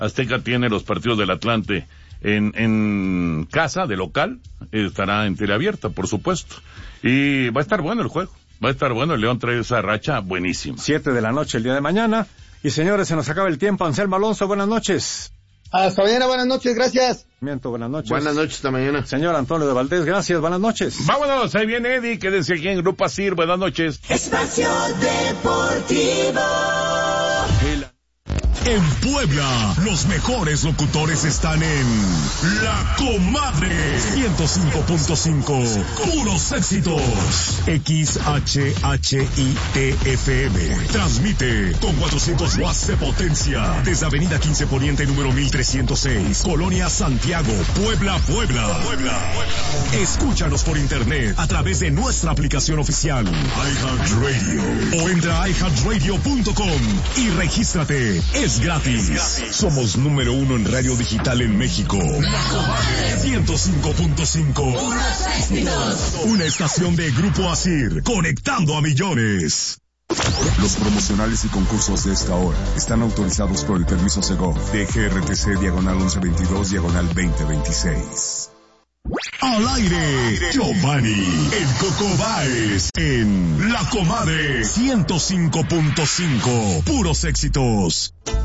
Azteca tiene los partidos del Atlante en casa, de local, estará en teleabierta, por supuesto. Y va a estar bueno el juego, va a estar bueno, el León trae esa racha buenísima. 7 de la noche el día de mañana. Y señores, se nos acaba el tiempo. Anselmo Alonso, buenas noches. Hasta mañana, buenas noches, gracias. Buenas noches. Buenas noches, hasta mañana. Señor Antonio de Valdés, gracias, buenas noches. Vámonos, ahí viene Eddie, quédense aquí en Grupo Asir, buenas noches. Espacio Deportivo. En Puebla, los mejores locutores están en La Comadre 105.5, puros éxitos. XHHITFM transmite con 400 watts de potencia desde Avenida 15 Poniente número 1306, Colonia Santiago, Puebla. Escúchanos por internet a través de nuestra aplicación oficial iHeartRadio o entra a iHeartRadio.com y regístrate. Es gratis. Somos número 1 en radio digital en México. 105.5. Una estación de Grupo Asir, conectando a millones. Los promocionales y concursos de esta hora están autorizados por el permiso Segov de GRTC diagonal 1122 Al aire, Giovanni, el Coco Báez, en La Comadre 105.5, puros éxitos.